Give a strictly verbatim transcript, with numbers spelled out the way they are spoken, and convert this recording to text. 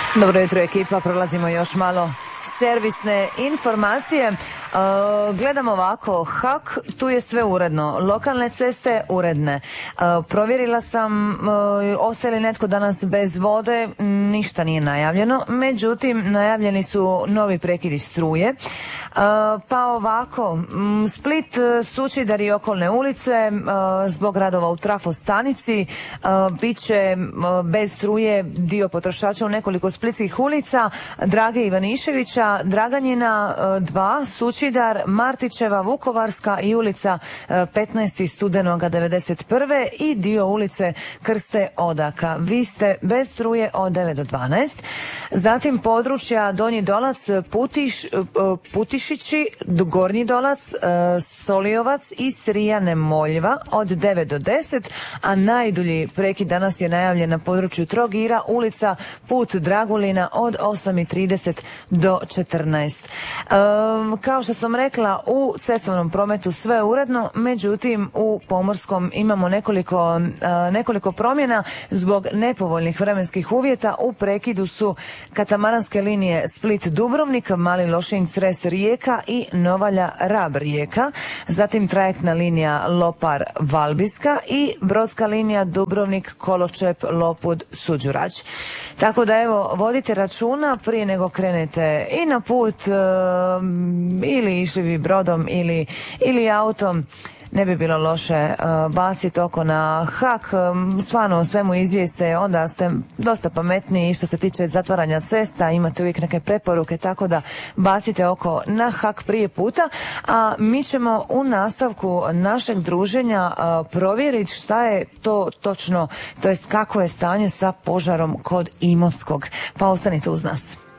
Dobro jutro ekipa, prolazimo još malo servisne informacije. Uh, gledam ovako, Hak, tu je sve uredno, lokalne ceste uredne. Uh, provjerila sam, uh, ostaje li netko danas bez vode, ništa nije najavljeno, međutim najavljeni su novi prekidi struje. Uh, pa ovako, m, Split, Sučidar i okolne ulice, uh, zbog radova u trafostanici, uh, bit će uh, bez struje dio potrošača u nekoliko splitskih ulica, Drage Ivaniševića, Draganjina dva, Sučidar, Martićeva, Vukovarska i ulica petnaestog studenoga devedeset prve i dio ulice Krste Odaka. Vi ste bez struje od devet do dvanaest. Zatim područja Donji Dolac, Putiš, Putišići, Gornji Dolac, Soliovac i Srijane Moljva od devet do deset, a najdulji prekid danas je najavljen na području Trogira, ulica Put Dragulina od osam i trideset do četrnaest. Um, kao što sam rekla, u cestovnom prometu sve uredno, međutim u pomorskom imamo nekoliko, uh, nekoliko promjena zbog nepovoljnih vremenskih uvjeta. U prekidu su katamaranske linije Split-Dubrovnik, Mali Lošinj-Cres-Rijeka i Novalja-Rab-Rijeka, zatim trajektna linija Lopar-Valbiska i brodska linija Dubrovnik-Koločep-Lopud-Suđurać. Tako da evo, vodite računa prije nego krenete i na put, uh, ili išli vi brodom ili, ili autom. Ne bi bilo loše uh, baciti oko na Hak, um, stvarno o svemu izvijeste, onda ste dosta pametniji što se tiče zatvaranja cesta, imate uvijek neke preporuke, tako da bacite oko na Hak prije puta, a mi ćemo u nastavku našeg druženja uh, provjeriti šta je to točno, to jest kako je stanje sa požarom kod Imotskog, pa ostanite uz nas.